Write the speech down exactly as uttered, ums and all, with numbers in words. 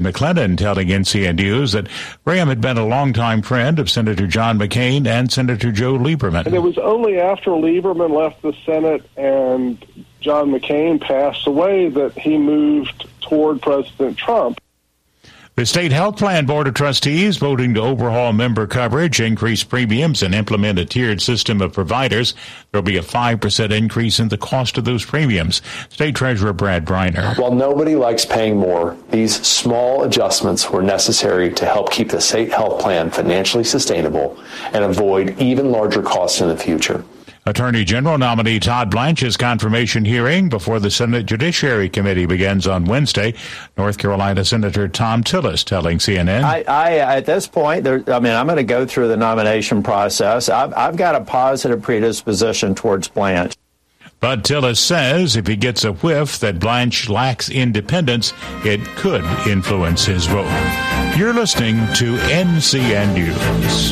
McClellan telling N C N News that Graham had been a longtime friend of Senator John McCain and Senator Joe Lieberman. And it was only after Lieberman left the Senate and John McCain passed away that he moved toward President Trump. The State Health Plan Board of Trustees voting to overhaul member coverage, increase premiums, and implement a tiered system of providers. There will be a five percent increase in the cost of those premiums. State Treasurer Brad Briner. While nobody likes paying more, these small adjustments were necessary to help keep the state health plan financially sustainable and avoid even larger costs in the future. Attorney General nominee Todd Blanche's confirmation hearing before the Senate Judiciary Committee begins on Wednesday. North Carolina Senator Thom Tillis telling C N N. I, I at this point, there, I mean, I'm going to go through the nomination process. I've, I've got a positive predisposition towards Blanche. But Tillis says if he gets a whiff that Blanche lacks independence, it could influence his vote. You're listening to N C N News.